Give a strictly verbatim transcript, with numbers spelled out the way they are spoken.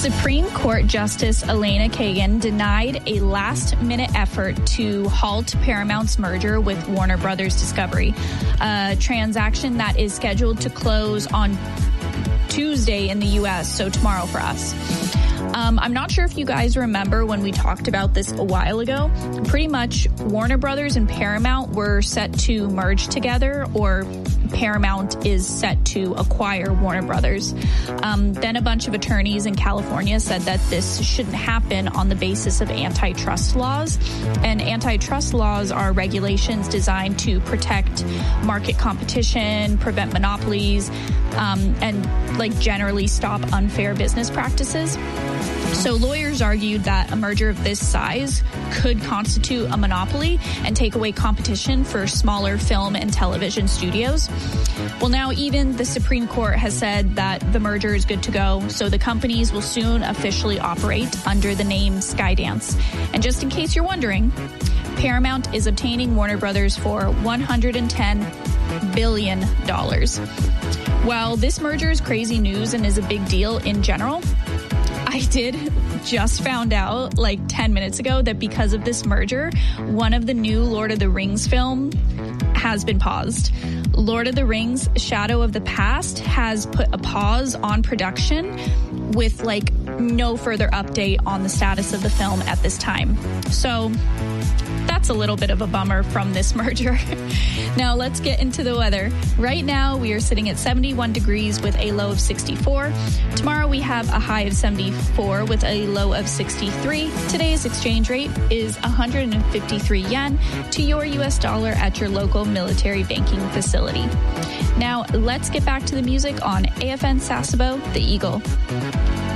Supreme Court Justice Elena Kagan denied a last-minute effort to halt Paramount's merger with Warner Brothers Discovery, a transaction that is scheduled to close on Tuesday in the U S, so tomorrow for us. Um, I'm not sure if you guys remember when we talked about this a while ago. Pretty much Warner Brothers and Paramount were set to merge together, or Paramount is set to acquire Warner Brothers. Um, then a bunch of attorneys in California said that this shouldn't happen on the basis of antitrust laws. And antitrust laws are regulations designed to protect market competition, prevent monopolies, um, and like generally stop unfair business practices. So lawyers argued that a merger of this size could constitute a monopoly and take away competition for smaller film and television studios. Well, now even the Supreme Court has said that the merger is good to go, so the companies will soon officially operate under the name Skydance. And just in case you're wondering, Paramount is obtaining Warner Brothers for one hundred ten billion dollars. While this merger is crazy news and is a big deal in general, I did just found out like ten minutes ago that because of this merger, one of the new Lord of the Rings film has been paused. Lord of the Rings Shadow of the Past has put a pause on production with like no further update on the status of the film at this time. So that's a little bit of a bummer from this merger. Now let's get into the weather. Right now we are sitting at seventy-one degrees with a low of sixty-four. Tomorrow we have a high of seventy-four with a low of sixty-three. Today's exchange rate is one hundred fifty-three yen to your U S dollar at your local military banking facility. Now let's get back to the music on A F N Sasebo, The Eagle.